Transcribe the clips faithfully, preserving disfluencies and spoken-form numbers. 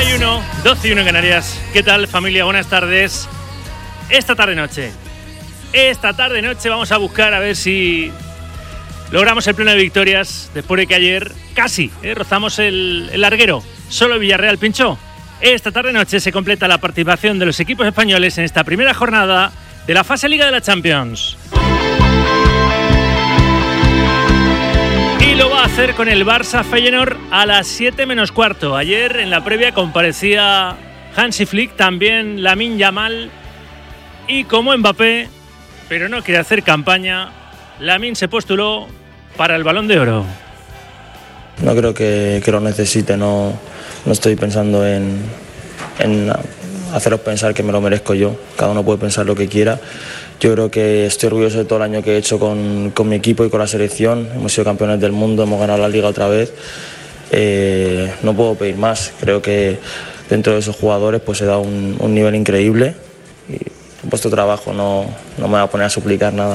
y uno, doce y uno en Canarias. ¿Qué tal, familia? Buenas tardes. Esta tarde-noche, esta tarde-noche vamos a buscar a ver si logramos el pleno de victorias después de que ayer casi eh, rozamos el, el larguero. Solo Villarreal pinchó. Esta tarde-noche se completa la participación de los equipos españoles en esta primera jornada de la fase Liga de la Champions. Y lo va a hacer con el Barça Feyenoord a las siete menos cuarto. Ayer en la previa comparecía Hansi Flick, también Lamine Yamal. Y como Mbappé, pero no quiere hacer campaña, Lamine se postuló para el Balón de Oro. No creo que, que lo necesite, no, no estoy pensando en, en haceros pensar que me lo merezco yo. Cada uno puede pensar lo que quiera. Yo creo que estoy orgulloso de todo el año que he hecho con, con mi equipo y con la selección. Hemos sido campeones del mundo, hemos ganado la Liga otra vez. Eh, no puedo pedir más. Creo que dentro de esos jugadores pues, se da un, un nivel increíble. Y he puesto trabajo, no, no me voy a poner a suplicar nada.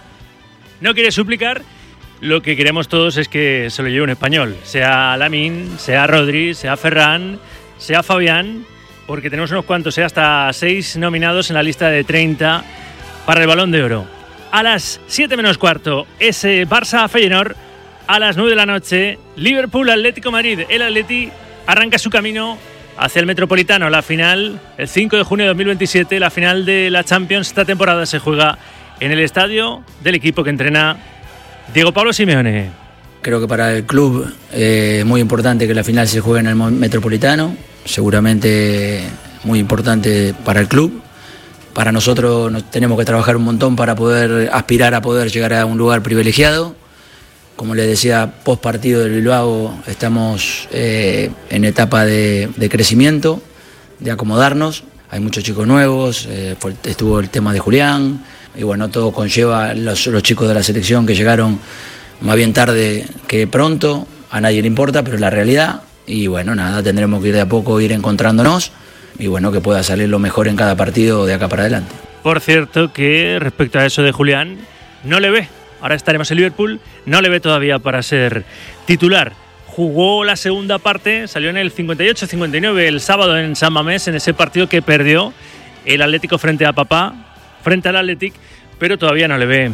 No quiere suplicar. Lo que queremos todos es que se lo lleve un español. Sea Lamine, sea Rodri, sea Ferran, sea Fabián. Porque tenemos unos cuantos, sea hasta seis nominados en la lista de treinta para el Balón de Oro. A las siete menos cuarto, ese Barça Feyenoord. A las nueve de la noche, Liverpool Atlético Madrid. El Atleti arranca su camino hacia el Metropolitano. La final, el cinco de junio de dos mil veintisiete, la final de la Champions. Esta temporada se juega en el estadio del equipo que entrena Diego Pablo Simeone. Creo que para el club es eh, muy importante que la final se juegue en el Metropolitano. Seguramente muy importante para el club. Para nosotros nos tenemos que trabajar un montón para poder aspirar a poder llegar a un lugar privilegiado. Como les decía, post partido del Bilbao estamos eh, en etapa de, de crecimiento, de acomodarnos. Hay muchos chicos nuevos, eh, fue, estuvo el tema de Julián, y bueno, todo conlleva los, los chicos de la selección que llegaron más bien tarde que pronto, a nadie le importa, pero es la realidad. Y bueno, nada, tendremos que ir de a poco, ir encontrándonos, y bueno, que pueda salir lo mejor en cada partido de acá para adelante. Por cierto, que respecto a eso de Julián, no le ve. Ahora estaremos en Liverpool, no le ve todavía para ser titular. Jugó la segunda parte, salió en el cincuenta y ocho cincuenta y nueve el sábado en San Mamés, en ese partido que perdió el Atlético frente a Papá, frente al Athletic, pero todavía no le ve.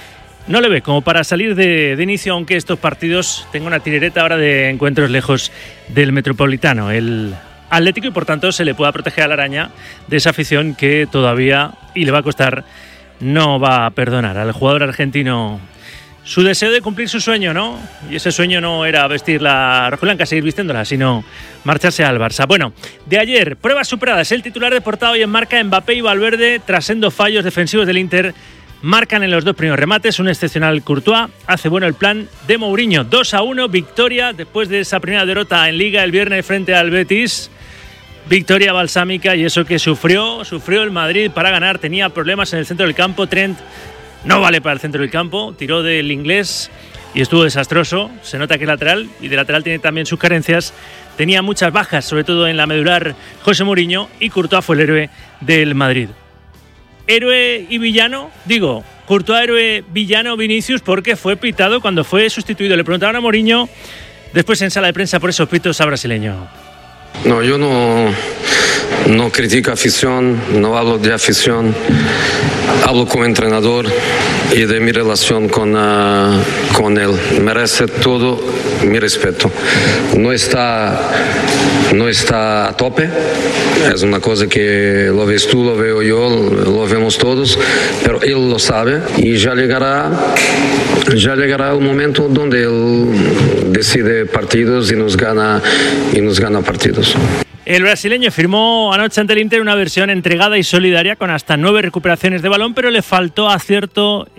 No le ve como para salir de, de inicio, aunque estos partidos tengan una tirereta ahora de encuentros lejos del Metropolitano. El Atlético, y por tanto se le pueda proteger a la araña de esa afición que todavía, y le va a costar, no va a perdonar al jugador argentino su deseo de cumplir su sueño, ¿no? Y ese sueño no era vestir la rojiblanca, seguir vistiéndola, sino marcharse al Barça. Bueno, de ayer, pruebas superadas. El titular de portada hoy en marca, Mbappé y Valverde, tras sendos fallos defensivos del Inter, marcan en los dos primeros remates. Un excepcional Courtois hace bueno el plan de Mourinho. dos a uno, victoria después de esa primera derrota en Liga el viernes frente al Betis. Victoria balsámica, y eso que sufrió, sufrió el Madrid para ganar. Tenía problemas en el centro del campo. Trent no vale para el centro del campo. Tiró del inglés y estuvo desastroso. Se nota que es lateral, y de lateral tiene también sus carencias. Tenía muchas bajas, sobre todo en la medular José Mourinho, y Courtois fue el héroe del Madrid. Héroe y villano, digo, Courtois héroe, villano Vinicius, porque fue pitado cuando fue sustituido. Le preguntaban a Mourinho después en sala de prensa por esos pitos a brasileño. No, yo no, no critico afición, no hablo de afición, hablo como entrenador y de mi relación con, uh, con él. Merece todo mi respeto. No está, no está a tope, es una cosa que lo ves tú, lo veo yo, lo vemos todos, pero él lo sabe, y ya llegará, ya llegará el momento donde él decide partidos y nos gana, y nos gana partidos. El brasileño firmó anoche ante el Inter una versión entregada y solidaria con hasta nueve recuperaciones de balón, pero le faltó acierto